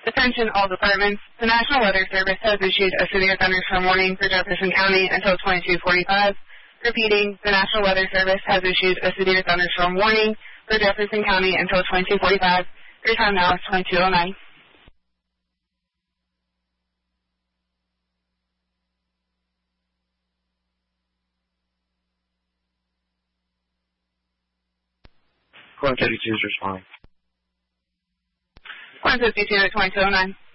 Attention all departments. The National Weather Service has issued a severe thunderstorm warning for Jefferson County until 22:45. Repeating, the National Weather Service has issued a severe thunderstorm warning for Jefferson County until 22:45. Your time now is 22:09. Quorum 32 is responding. Quorum 52 at 22:09.